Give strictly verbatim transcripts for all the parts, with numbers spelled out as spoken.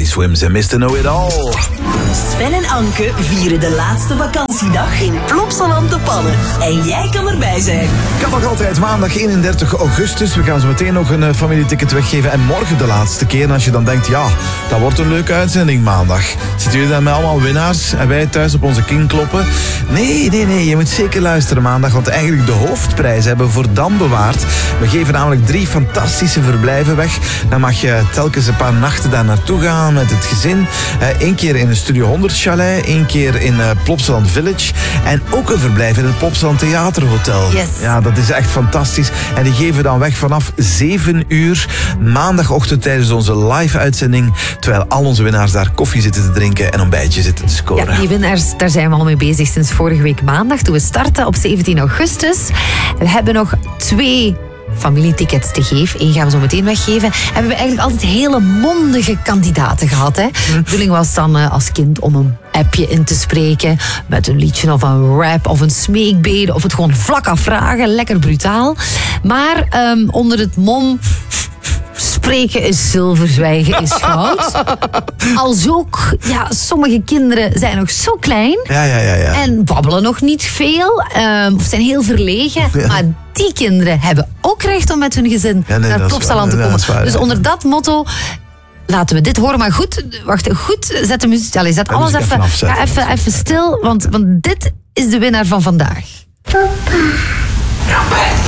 Swims en mister Know It All. Sven en Anke vieren de laatste vakantiedag in Plopsaland te Pannen. En jij kan erbij zijn. Kan nog altijd maandag eenendertig augustus. We gaan zo meteen nog een uh, familieticket weggeven. En morgen de laatste keer. En als je dan denkt, ja, dat wordt een leuke uitzending maandag. Zitten jullie dan met allemaal winnaars en wij thuis op onze kin kloppen? Nee, nee, nee. Je moet zeker luisteren maandag. Want eigenlijk de hoofdprijs hebben we voor dan bewaard. We geven namelijk drie fantastische verblijven weg. Dan mag je telkens een paar nachten daar naartoe gaan met het gezin. Eén uh, keer in een Studio honderd chalet. één keer in uh, Plopsaland Village. En ook een verblijf in het Plopsaland Theaterhotel. Yes. Ja, dat is echt fantastisch. En die geven we dan weg vanaf zeven uur maandagochtend tijdens onze live-uitzending. Terwijl al onze winnaars daar koffie zitten te drinken en ontbijtje zitten te scoren. Ja, die winnaars, daar zijn we al mee bezig sinds vorige week maandag. Toen we starten op zeventien augustus. We hebben nog twee familietickets te geven. Eén gaan we zo meteen weggeven. En we hebben eigenlijk altijd hele mondige kandidaten gehad. Hè? De bedoeling was dan uh, als kind om een appje in te spreken met een liedje of een rap of een smeekbede of het gewoon vlak afvragen. Lekker brutaal. Maar um, onder het mom spreken is zilver, zwijgen is goud. Als ook, ja, sommige kinderen zijn nog zo klein. Ja, ja, ja, ja. En babbelen nog niet veel. Um, of zijn heel verlegen. Ja. Maar die kinderen hebben ook recht om met hun gezin ja, nee, naar Plopsaland te komen. Waar, dus ja, onder dat motto laten we dit horen. Maar goed, wacht, goed, zet de muziek. Allez, zet alles even, even, ja, even, even stil. Want, want dit is de winnaar van vandaag. Papa. Robert.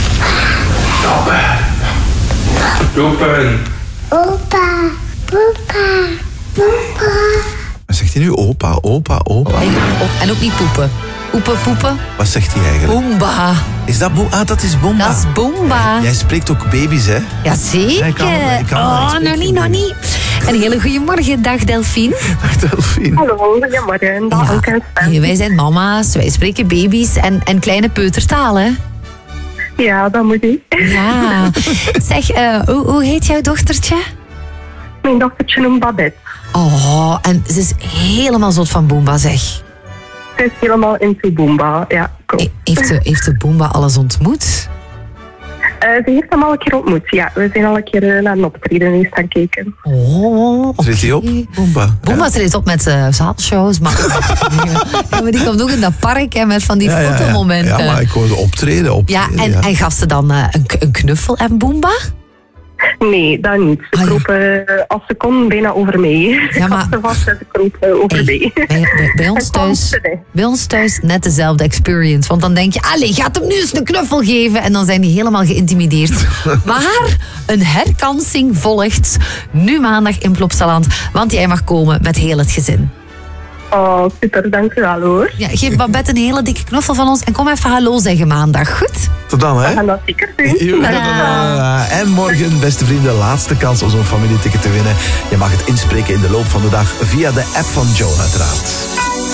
Robert. Robert. Opa. Papa. Papa. Wat zegt hij nu? Opa, opa, opa. En, en ook niet poepen. Poepen, poepen. Wat zegt hij eigenlijk? Boomba. Is dat Boomba? Ah, dat is Boomba. Dat is Boomba. Jij spreekt ook baby's, hè? Jazeker. Ja, ik kan wel, ik kan wel. Oh, nog niet, nog niet. Een hele goede morgen. Dag Delphine. Dag Delphine. Hallo, goedemorgen. Dag Ja. Anke en Sven. Hey, wij zijn mama's, wij spreken baby's en, en kleine peutertalen. Ja, dat moet ik. Ja. Zeg, uh, hoe, hoe heet jouw dochtertje? Mijn dochtertje noemt Babette. Oh, en ze is helemaal zot van Boomba, zeg. Ze is helemaal into Boomba, ja, klopt. He- Heeft de, heeft de Boomba alles ontmoet? Uh, ze heeft hem al een keer ontmoet, ja. We zijn al een keer uh, naar een optreden eens gaan kijken. Oh, oké. Treedt hij op? Boomba. Boomba treedt op met uh, zaalshows, maar, ja, maar die komt ook in dat park hè, met van die Ja, ja, ja. fotomomenten. Ja, maar ik hoorde optreden. optreden Ja, en, ja. en gaf ze dan uh, een, een knuffel en Boomba? Nee, dat niet. Ze Ah, ja. kroop uh, als ze kon bijna over mij. Ja, maar- Ik had ze vast en ze kroop uh, over Hey, mij. bij, bij, bij, ons En kwam thuis, ze, nee. bij ons thuis net dezelfde experience. Want dan denk je, allee, gaat hem nu eens een knuffel geven. En dan zijn die helemaal geïntimideerd. Maar een herkansing volgt nu maandag in Plopsaland. Want jij mag komen met heel het gezin. Oh, super, dank u wel hoor. Ja, geef Babette een hele dikke knuffel van ons. En kom even hallo zeggen maandag. Goed? Tot dan, hè? We gaan dat zeker doen. Ja. En morgen, beste vrienden, laatste kans om zo'n familieticket te winnen. Je mag het inspreken in de loop van de dag via de app van Joe, uiteraard.